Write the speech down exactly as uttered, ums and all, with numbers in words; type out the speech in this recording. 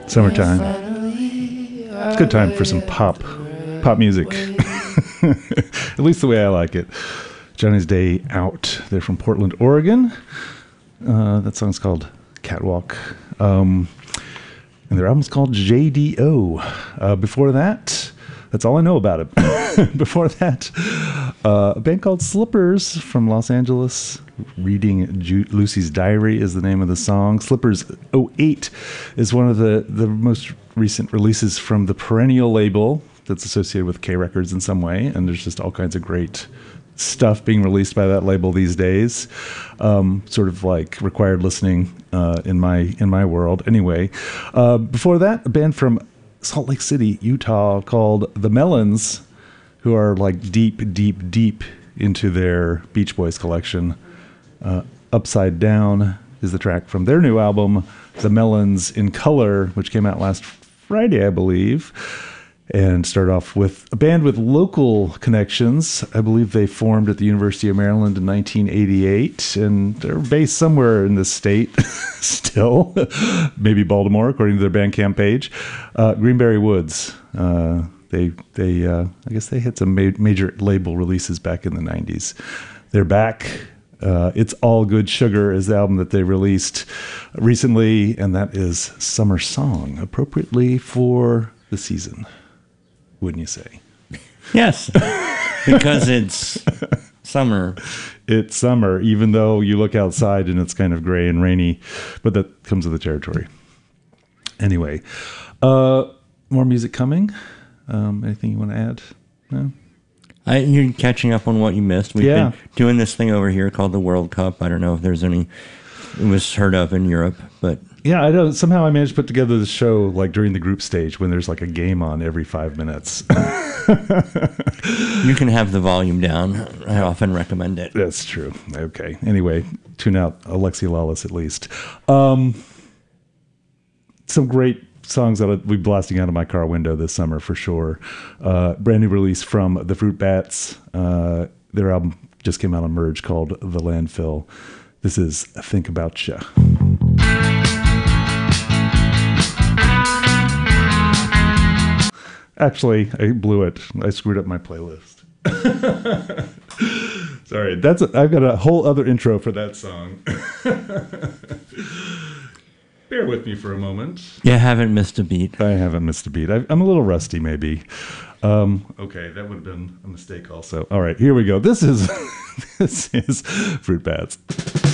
Summertime. It's a good time for some pop, pop music. At least the way I like it. Johnny's Day Out. They're from Portland, Oregon. Uh, that song's called Catwalk. Um, and their album's called J D O. Uh, before that, that's all I know about it. Before that, uh, a band called Slippers from Los Angeles. Reading Ju- Lucy's Diary is the name of the song. Slippers oh eight is one of the, the most recent releases from the Perennial label that's associated with K Records in some way. And there's just all kinds of great stuff being released by that label these days. Um, sort of like required listening uh, in my in my world. Anyway, uh, before that, a band from Salt Lake City, Utah called The Melons, who are like deep, deep, deep into their Beach Boys collection. Uh, Upside Down is the track from their new album, The Melons in Color, which came out last Friday, I believe, and start off with a band with local connections. I believe they formed at the University of Maryland in nineteen eighty-eight, and they're based somewhere in the state still, maybe Baltimore, according to their Bandcamp page. Uh, Greenberry Woods. Uh, they, they, uh, I guess they hit some ma- major label releases back in the nineties. They're back. Uh, It's All Good Sugar is the album that they released recently, and that is Summer Song, appropriately for the season, wouldn't you say? Yes, because it's summer. It's summer, even though you look outside and it's kind of gray and rainy, but that comes with the territory. Anyway, uh, more music coming. Um, anything you want to add? No? I, you're catching up on what you missed. We've Yeah. been doing this thing over here called the World Cup. I don't know if there's any, it was heard of in Europe, but. Yeah, I know. Somehow I managed to put together the show like during the group stage when there's like a game on every five minutes. You can have the volume down. I often recommend it. That's true. Okay. Anyway, tune out Alexi Lawless at least. Um, some great songs that I'll be blasting out of my car window this summer for sure. Uh, brand new release from the Fruit Bats. Uh, their album just came out on Merge called The Landfill. This is Think About Ya. Actually, I blew it. I screwed up my playlist. Sorry, that's a, I've got a whole other intro for that song. Bear with me for a moment. You haven't missed a beat. I haven't missed a beat. I, I'm a little rusty, maybe. Um, okay, that would have been a mistake also. All right, here we go. This is this is Fruit Bats.